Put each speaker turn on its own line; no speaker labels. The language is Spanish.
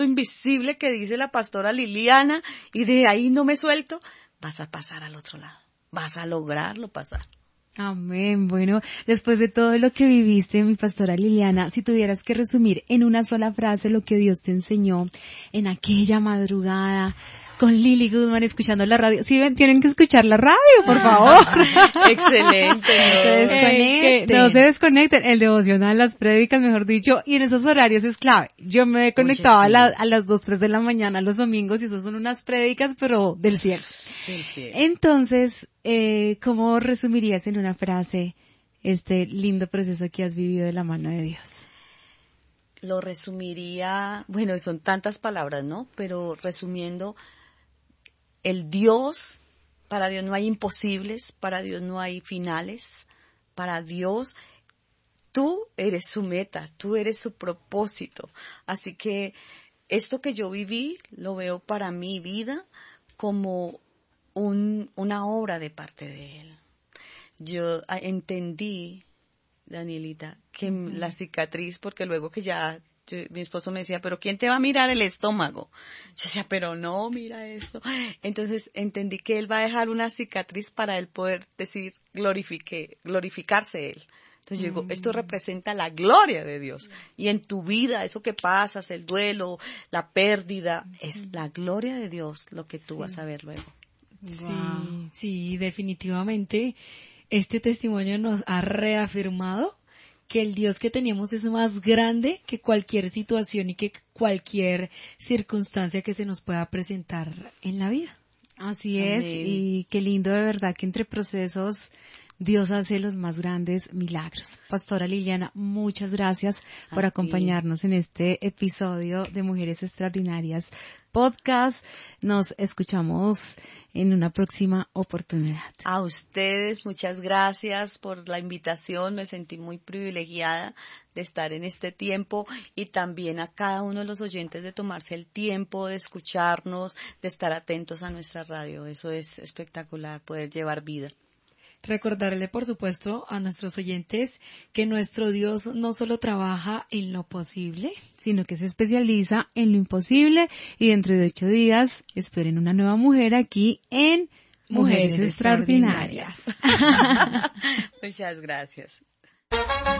invisible que dice la pastora Liliana y de ahí no me suelto, vas a pasar al otro lado, vas a lograrlo pasar.
Amén. Bueno, después de todo lo que viviste, mi pastora Liliana, si tuvieras que resumir en una sola frase lo que Dios te enseñó en aquella madrugada con Lily Goodman escuchando la radio. Sí, ven, tienen que escuchar la radio, por favor.
Excelente.
No se desconecten. No se desconecten. El devocional, las prédicas, mejor dicho, y en esos horarios es clave. Yo me he conectado a las 2, 3 de la mañana los domingos y esos son unas prédicas, pero del cielo.
Del cielo.
Entonces, ¿cómo resumirías en una frase este lindo proceso que has vivido de la mano de Dios?
Lo resumiría, bueno, son tantas palabras, ¿no? Pero resumiendo, para Dios no hay imposibles, para Dios no hay finales, para Dios tú eres su meta, tú eres su propósito. Así que esto que yo viví lo veo para mi vida como una obra de parte de Él. Yo entendí, Danielita, que la cicatriz, porque luego que mi esposo me decía, pero ¿quién te va a mirar el estómago? Yo decía, pero no, mira esto. Entonces entendí que Él va a dejar una cicatriz para Él poder decir, glorificarse Él. Entonces yo digo, esto representa la gloria de Dios. Y en tu vida, eso que pasas, el duelo, la pérdida, es la gloria de Dios lo que tú vas a ver luego.
Wow. Sí, definitivamente este testimonio nos ha reafirmado que el Dios que tenemos es más grande que cualquier situación y que cualquier circunstancia que se nos pueda presentar en la vida.
Así es, y qué lindo de verdad que entre procesos Dios hace los más grandes milagros. Pastora Liliana, muchas gracias por acompañarnos en este episodio de Mujeres Extraordinarias Podcast. Nos escuchamos en una próxima oportunidad.
A ustedes, muchas gracias por la invitación. Me sentí muy privilegiada de estar en este tiempo y también a cada uno de los oyentes de tomarse el tiempo de escucharnos, de estar atentos a nuestra radio. Eso es espectacular, poder llevar vida.
Recordarle, por supuesto, a nuestros oyentes que nuestro Dios no solo trabaja en lo posible,
sino que se especializa en lo imposible, y dentro de 8 días esperen una nueva mujer aquí en Mujeres Extraordinarias.
Muchas gracias.